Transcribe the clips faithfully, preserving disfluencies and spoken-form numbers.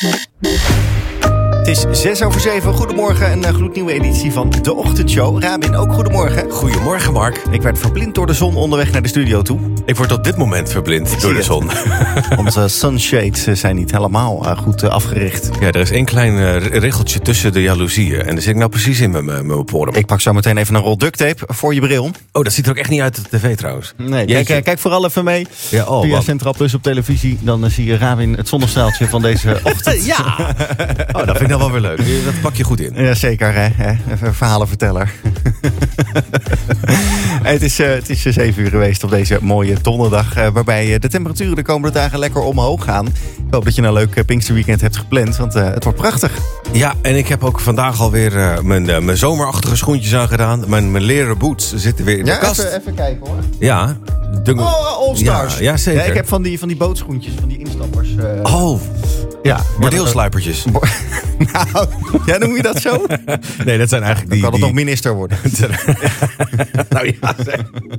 Het is zes over zeven. Goedemorgen, een uh, gloednieuwe editie van De Ochtendshow. Rabin, ook goedemorgen. Goedemorgen, Mark. Ik werd verblind door de zon onderweg naar de studio toe. Ik word op dit moment verblind door de zon. Onze sunshades zijn niet helemaal uh, goed uh, afgericht. Ja, er is één klein uh, regeltje tussen de jaloezieën. En daar zit ik nou precies in met mijn poren. Ik pak zo meteen even een rol duct tape voor je bril. Oh, dat ziet er ook echt niet uit op de tv trouwens. Nee, kijk, kijk, kijk vooral even mee. Ja, oh, Via wat? Centraal Plus op televisie. Dan uh, zie je Rabin het zonnestraaltje van deze ochtend. Ja! Oh, dat vind ik dan wel weer leuk. Dat pak je goed in. Ja, zeker, hè? Even een verhalenverteller. het is, uh, het is zeven uur geweest op deze mooie donderdag. Uh, waarbij de temperaturen de komende dagen lekker omhoog gaan. Ik hoop dat je een leuk Pinksterweekend hebt gepland. Want uh, het wordt prachtig. Ja, en ik heb ook vandaag alweer uh, mijn, uh, mijn zomerachtige schoentjes aangedaan. Mijn, mijn leren boots zitten weer in ja, de kast. Even, even kijken hoor. Ja. De... Oh, All Stars. Ja, ja, zeker. Ja, ik heb van die, van die bootschoentjes, van die instappers. Uh... Oh, ja. bordeelsluipertjes. Bo- nou, ja, noem je dat zo? Nee, dat zijn eigenlijk Dan die... kan het die... nog minister worden. nou ja, zeg.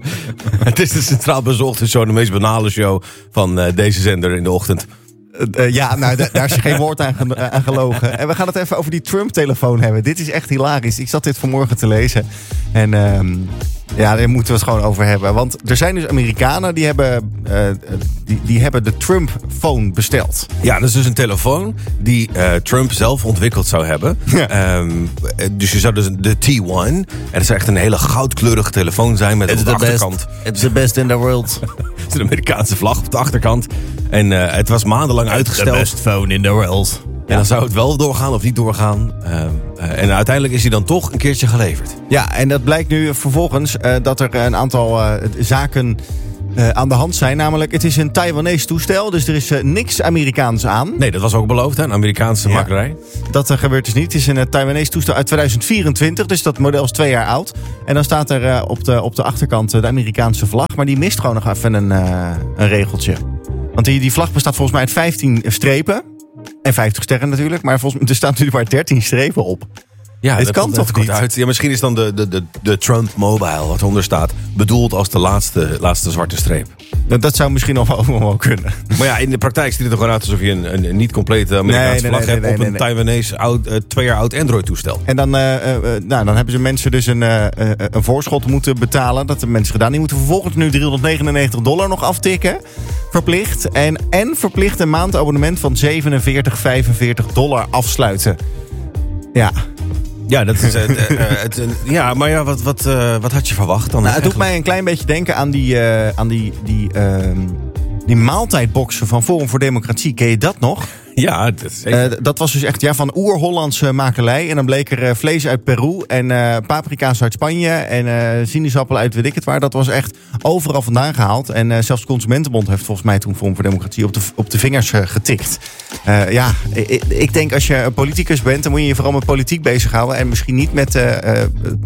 Het is de Centraal Bezorgde Show, de meest banale show van uh, deze zender in de ochtend. Uh, ja, nou, d- daar is geen woord aan, ge- aan gelogen. En we gaan het even over die Trump-telefoon hebben. Dit is echt hilarisch. Ik zat dit vanmorgen te lezen. En uh, ja, daar moeten we het gewoon over hebben. Want er zijn dus Amerikanen die hebben, uh, die, die hebben de Trump-phone besteld. Ja, dat is dus een telefoon die uh, Trump zelf ontwikkeld zou hebben. Ja. Um, dus je zou dus de T één. En dat zou echt een hele goudkleurige telefoon zijn met op de achterkant. It's the best in the world. Het is een Amerikaanse vlag op de achterkant. En uh, het was maandenlang uitgesteld. The best phone in the world. En dan zou het wel doorgaan of niet doorgaan. Uh, uh, en uiteindelijk is hij dan toch een keertje geleverd. Ja, en dat blijkt nu vervolgens uh, dat er een aantal uh, zaken uh, aan de hand zijn. Namelijk, het is een Taiwanese toestel, dus er is uh, niks Amerikaans aan. Nee, dat was ook beloofd, hè? Een Amerikaanse Ja. makerij. Dat uh, gebeurt dus niet. Het is een uh, Taiwanese toestel uit tweeduizend vierentwintig, dus dat model is twee jaar oud. En dan staat er uh, op, de, op de achterkant uh, de Amerikaanse vlag, maar die mist gewoon nog even een, uh, een regeltje. Want die, die vlag bestaat volgens mij uit vijftien strepen. En vijftig sterren natuurlijk, maar volgens, er staan natuurlijk maar dertien strepen op. Ja, Het dat kan komt toch even kort niet? uit. Ja, misschien is dan de, de, de, de Trump Mobile, wat eronder staat, bedoeld als de laatste, laatste zwarte streep. Dat, dat zou misschien nog wel, nog wel kunnen. Maar ja, in de praktijk ziet het er gewoon uit alsof je een, een, een niet complete Amerikaanse Nee, nee, vlag nee, hebt nee, op nee, een nee. Taiwanese oud, uh, twee jaar oud Android-toestel. En dan, uh, uh, nou, dan hebben ze mensen dus een, uh, uh, een voorschot moeten betalen. Dat hebben mensen gedaan. Die moeten vervolgens nu driehonderdnegenennegentig dollar nog aftikken. Verplicht. En, en verplicht een maandabonnement van zevenenveertig vijfenveertig dollar afsluiten. Ja. Ja, dat is, uh, uh, het, uh, ja, maar ja, wat, wat, uh, wat had je verwacht dan? Nou, het doet mij een klein beetje denken aan die, uh, aan die, die, uh, die maaltijdboxen van Forum voor Democratie. Ken je dat nog? Ja, dat is Uh, dat was dus echt ja, van oer-Hollandse makelij. En dan bleek er uh, vlees uit Peru en uh, paprika's uit Spanje en uh, sinaasappelen uit weet ik het waar. Dat was echt overal vandaan gehaald. En uh, zelfs de Consumentenbond heeft volgens mij toen Forum voor Democratie op de, op de vingers uh, getikt. Uh, ja, ik, ik denk als je een politicus bent, dan moet je je vooral met politiek bezighouden. En misschien niet met uh, uh,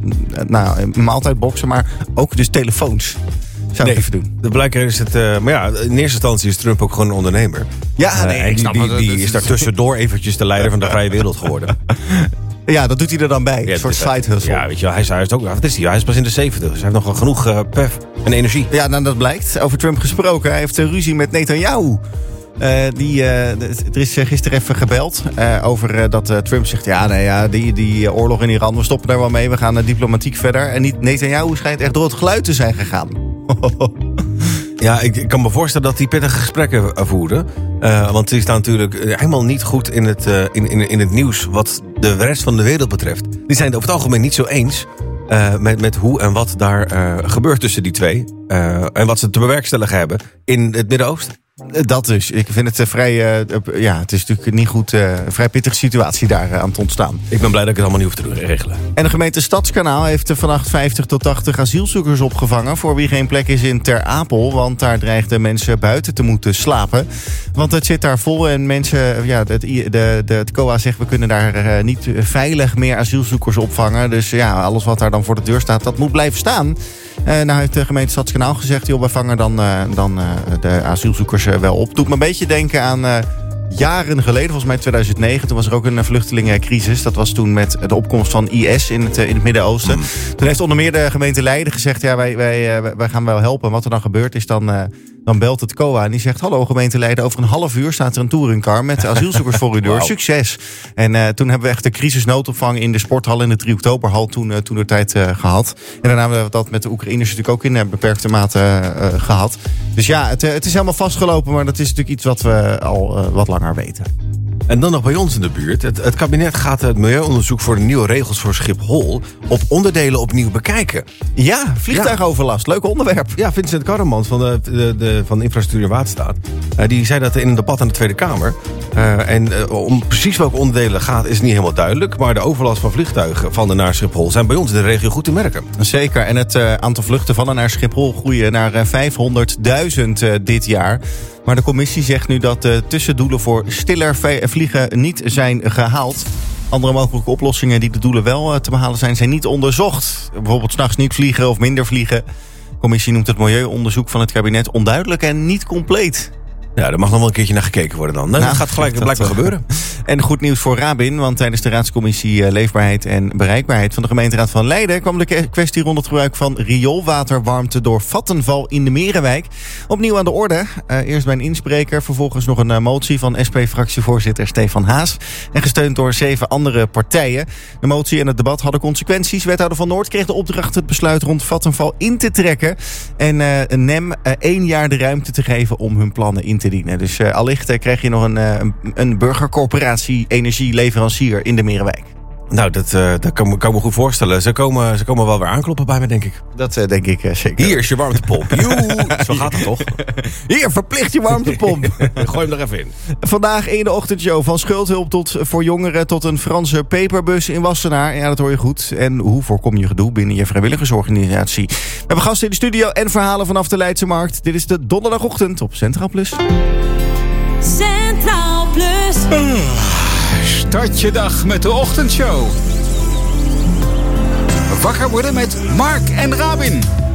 nou, maaltijdboxen, maar ook dus telefoons. Zou ik Nee, even doen. de blijkbaar is het. Uh, maar ja, in eerste instantie is Trump ook gewoon een ondernemer. Ja, nee, Uh, en ik die, snap die, het. die Dat is daar tussendoor eventjes de leider van de vrije wereld geworden. Ja, dat doet hij er dan bij. Ja, Een soort het is- side hustle. Ja, weet je wel, hij is, hij is ook. Wat is hij? Hij is pas in de zeventig, dus hij heeft nog wel genoeg uh, pef en energie. Ja, nou, dat blijkt. Over Trump gesproken. Hij heeft uh, ruzie met Netanyahu. Uh, die, uh, er is uh, gisteren even gebeld uh, over uh, dat uh, Trump zegt... ja, nee, ja die, die uh, oorlog in Iran, we stoppen daar wel mee. We gaan uh, diplomatiek verder. En niet, Netanyahu schijnt echt door het geluid te zijn gegaan. Ja, ik, ik kan me voorstellen dat hij pittige gesprekken uh, voerde. Uh, want die staan natuurlijk uh, helemaal niet goed in het, uh, in, in, in het nieuws wat de rest van de wereld betreft. Die zijn het over het algemeen niet zo eens uh, met, met hoe en wat daar uh, gebeurt tussen die twee. Uh, en wat ze te bewerkstelligen hebben in het Midden-Oosten. Dat dus. Ik vind het uh, vrij... Uh, ja, het is natuurlijk niet goed... Uh, een vrij pittige situatie daar uh, aan het ontstaan. Ik ben blij dat ik het allemaal niet hoef te doen, regelen. En de gemeente Stadskanaal heeft uh, vannacht vijftig tot tachtig asielzoekers opgevangen... voor wie geen plek is in Ter Apel. Want daar dreigden mensen buiten te moeten slapen. Want het zit daar vol en mensen... Ja, het, de, de, het C O A zegt we kunnen daar uh, niet veilig meer asielzoekers opvangen. Dus ja, alles wat daar dan voor de deur staat, dat moet blijven staan. Uh, nou heeft de gemeente Stadskanaal gezegd... joh, wij vangen dan, uh, dan uh, de asielzoekers uh, wel op. Doet me een beetje denken aan... Uh, jaren geleden, volgens mij tweeduizend negen... toen was er ook een vluchtelingencrisis. Dat was toen met de opkomst van I S in het, in het Midden-Oosten. Mm. Toen heeft onder meer de gemeente Leiden gezegd... ja, wij, wij, wij gaan wel helpen. Wat er dan gebeurt is dan... Uh, Dan belt het C O A en die zegt... hallo gemeente Leiden, over een half uur staat er een touringcar... met asielzoekers voor uw deur. Wow. Succes! En uh, toen hebben we echt de crisisnoodopvang... in de sporthal in de drie oktoberhal toen, uh, toen de tijd uh, gehad. En daarna hebben we dat met de Oekraïners natuurlijk ook in uh, beperkte mate uh, gehad. Dus ja, het, uh, het is helemaal vastgelopen... maar dat is natuurlijk iets wat we al uh, wat langer weten. En dan nog bij ons in de buurt. Het, het kabinet gaat het milieuonderzoek voor de nieuwe regels voor Schiphol... op onderdelen opnieuw bekijken. Ja, vliegtuigoverlast. Ja. Leuk onderwerp. Ja, Vincent Karremans van de, de, de, van Infrastructuur en Waterstaat... Uh, die zei dat in een debat aan de Tweede Kamer. Uh, en uh, om precies welke onderdelen het gaat is niet helemaal duidelijk... maar de overlast van vliegtuigen van en naar Schiphol... zijn bij ons in de regio goed te merken. Zeker. En het uh, aantal vluchten van en naar Schiphol groeien naar uh, vijfhonderdduizend uh, dit jaar... Maar de commissie zegt nu dat de tussendoelen voor stiller vliegen niet zijn gehaald. Andere mogelijke oplossingen die de doelen wel te behalen zijn, zijn niet onderzocht. Bijvoorbeeld 's nachts niet vliegen of minder vliegen. De commissie noemt het milieuonderzoek van het kabinet onduidelijk en niet compleet. Ja, er mag nog wel een keertje naar gekeken worden dan. Nou, dat gaat gelijk dat blijkbaar gebeuren. En goed nieuws voor Rabin, want tijdens de raadscommissie Leefbaarheid en Bereikbaarheid van de gemeenteraad van Leiden kwam de kwestie rond het gebruik van rioolwaterwarmte door Vattenval in de Merenwijk opnieuw aan de orde. Uh, eerst bij een inspreker, vervolgens nog een uh, motie van S P-fractievoorzitter Stefan Haas en gesteund door zeven andere partijen. De motie en het debat hadden consequenties. Wethouder van Noord kreeg de opdracht het besluit rond Vattenval in te trekken en uh, N E M uh, één jaar de ruimte te geven om hun plannen in te dienen. Dus uh, allicht uh, krijg je nog een, uh, een burgercorporatie, energieleverancier in de Merenwijk. Nou, dat, uh, dat kan, kan me goed voorstellen. Ze komen, ze komen wel weer aankloppen bij me, denk ik. Dat uh, denk ik uh, zeker. Hier is je warmtepomp. Joe, zo gaat het toch? Hier, verplicht je warmtepomp. Gooi hem er even in. Vandaag in de ochtendshow van schuldhulp tot voor jongeren... tot een Franse peperbus in Wassenaar. Ja, dat hoor je goed. En hoe voorkom je gedoe binnen je vrijwilligersorganisatie? We hebben gasten in de studio en verhalen vanaf de Leidse Markt. Dit is de donderdagochtend op Centraal Plus. Centraal Plus. Uh, start je dag met de ochtendshow. Wakker worden met Mark en Rabin.